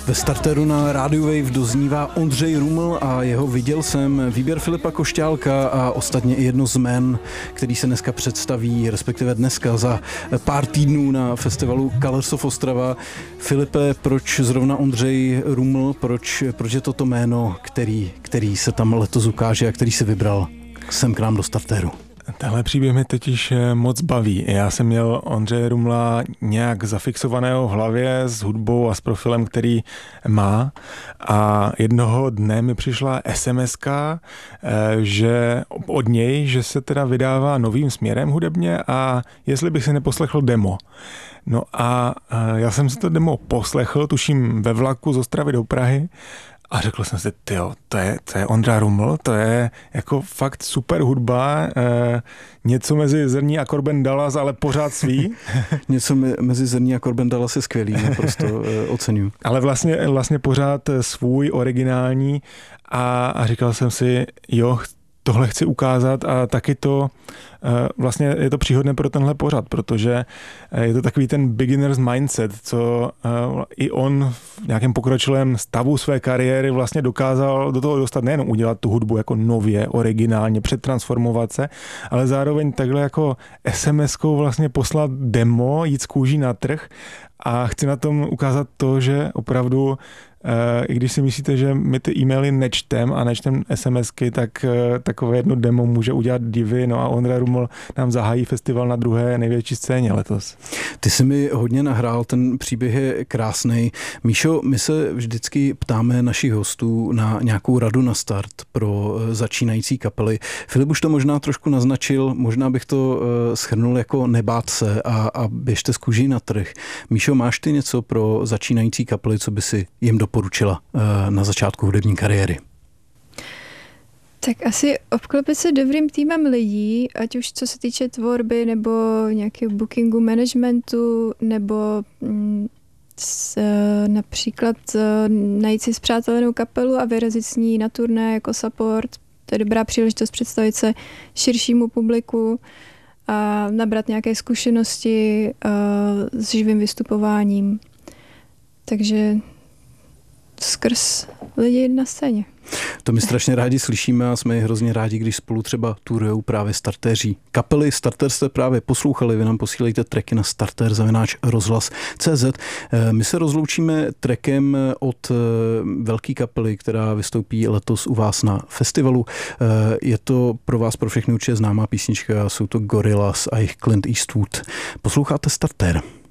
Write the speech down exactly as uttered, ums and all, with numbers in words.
Ve starteru na Radio Wave doznívá Ondřej Ruml a jeho Viděl jsem, výběr Filipa Košťálka a ostatně i jedno z jmen, který se dneska představí, respektive dneska za pár týdnů na festivalu Colors of Ostrava. Filipe, proč zrovna Ondřej Ruml, proč, proč je toto jméno, který, který se tam letos ukáže a který si vybral sem k nám do starteru? Tenhle příběh mě totiž moc baví. Já jsem měl Ondřeje Rumla nějak zafixovaného v hlavě s hudbou a s profilem, který má. A jednoho dne mi přišla es em eska, že od něj, že se teda vydává novým směrem hudebně a jestli bych si neposlechl demo. No a já jsem si to demo poslechl, tuším ve vlaku z Ostravy do Prahy. A řekl jsem si, tyjo, to je, to je Ondra Ruml, to je jako fakt super hudba, eh, něco mezi Zrní a Korben Dallas, ale pořád svý. Něco mezi Zrní a Korben Dallas je skvělý, naprosto eh, oceňuji. Ale vlastně, vlastně pořád svůj, originální a, a říkal jsem si, jo, tohle chci ukázat a taky to vlastně je to příhodné pro tenhle pořad, protože je to takový ten beginner's mindset, co i on v nějakém pokročilém stavu své kariéry vlastně dokázal do toho dostat, nejenom udělat tu hudbu jako nově, originálně, přetransformovat se, ale zároveň takhle jako es em eskou vlastně poslat demo, jít z kůží na trh a chci na tom ukázat to, že opravdu i když si myslíte, že my ty e-maily nečtem a nečtem SMSky, tak takové jedno demo může udělat divy. No a Ondra Ruml nám zahájí festival na druhé největší scéně letos. Ty jsi mi hodně nahrál, ten příběh je krásný. Míšo, my se vždycky ptáme našich hostů na nějakou radu na start pro začínající kapely. Filip už to možná trošku naznačil, možná bych to shrnul jako nebát se a, a běžte z kůží na trh. Míšo, máš ty něco pro začínající kapely, co by si jim doporučila na začátku hudební kariéry? Tak asi obklopit se dobrým týmem lidí, ať už co se týče tvorby nebo nějakého bookingu, managementu, nebo mm, s, například najít si spřátelenou kapelu a vyrazit s ní na turné jako support. To je dobrá příležitost představit se širšímu publiku a nabrat nějaké zkušenosti s živým vystupováním. Takže skrz lidi na scéně. To my strašně rádi slyšíme a jsme hrozně rádi, když spolu třeba turujou právě startéři. Kapely Starter jste právě poslouchali, vy nám posílejte tracky na starter zavináč rozhlas tečka cé zet. My se rozloučíme trackem od velké kapely, která vystoupí letos u vás na festivalu. Je to pro vás pro všechny určitě známá písnička, jsou to Gorillaz a jejich Clint Eastwood. Posloucháte Starter.